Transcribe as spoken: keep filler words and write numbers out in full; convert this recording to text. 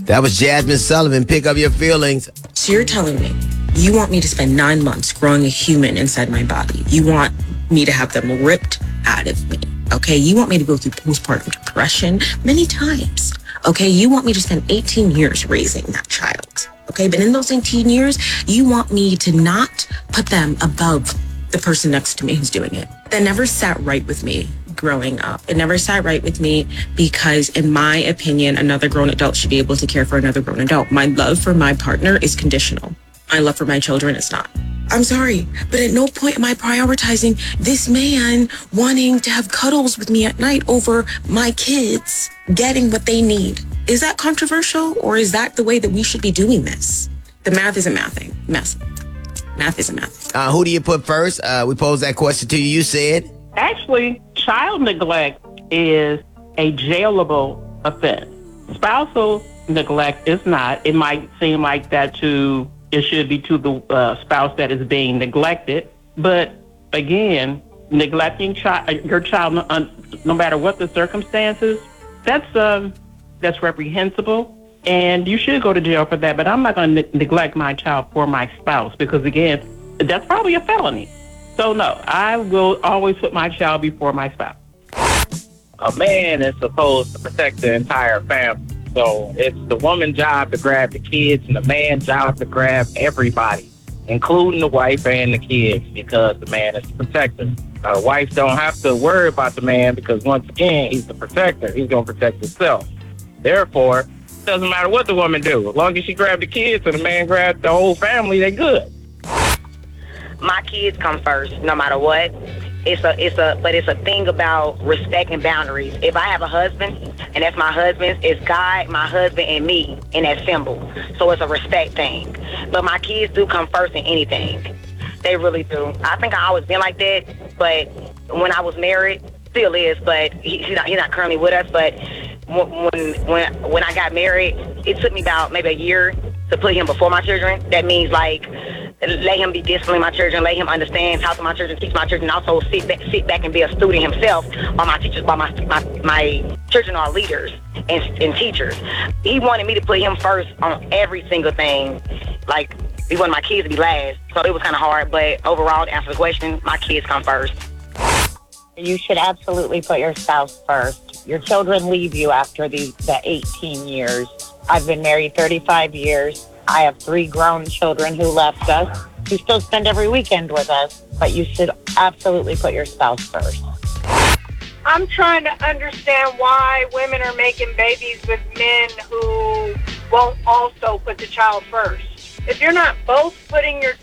That was Jasmine Sullivan. Pick up your feelings. So you're telling me you want me to spend nine months growing a human inside my body. You want me to have them ripped out of me. Okay, you want me to go through postpartum depression many times. Okay, you want me to spend eighteen years raising that child. Okay, but in those eighteen years, you want me to not put them above the person next to me who's doing it. That never sat right with me growing up. It never sat right with me because, in my opinion, another grown adult should be able to care for another grown adult. My love for my partner is conditional. My love for my children is not. I'm sorry, but at no point am I prioritizing this man wanting to have cuddles with me at night over my kids getting what they need. Is that controversial, or is that the way that we should be doing this? The math isn't mathing. Math. Math isn't math. Uh, who do you put first? Uh, we posed that question to you. You said? Actually, child neglect is a jailable offense. Spousal neglect is not. It might seem like that to, it should be to the uh, spouse that is being neglected. But again, neglecting chi- your child, no, no matter what the circumstances, that's um, that's reprehensible. And you should go to jail for that. But I'm not going to ne- neglect my child for my spouse because, again, that's probably a felony. So, no, I will always put my child before my spouse. A man is supposed to protect the entire family. So it's the woman's job to grab the kids and the man's job to grab everybody, including the wife and the kids, because the man is the protector. Uh, the wife don't have to worry about the man because, once again, he's the protector. He's going to protect himself. Therefore, it doesn't matter what the woman do. As long as she grab the kids and the man grab the whole family, they good. My kids come first, no matter what. It's a, it's a, but it's a thing about respect and boundaries. If I have a husband, and that's my husband, it's God, my husband, and me in that symbol. So it's a respect thing. But my kids do come first in anything. They really do. I think I always been like that, but when I was married, still is, but he, he's not, he's not currently with us. But when when when I got married, it took me about maybe a year to put him before my children. That means like let him be disciplining my children, let him understand, talk to my children, teach my children, and also sit back, sit back and be a student himself while my teachers, while my my, my children are leaders and, and teachers. He wanted me to put him first on every single thing. Like, he wanted my kids to be last, so it was kind of hard. But overall, to answer the question, my kids come first. You should absolutely put your spouse first. Your children leave you after the, the eighteen years. I've been married thirty-five years. I have three grown children who left us, who still spend every weekend with us, but you should absolutely put your spouse first. I'm trying to understand why women are making babies with men who won't also put the child first. If you're not both putting your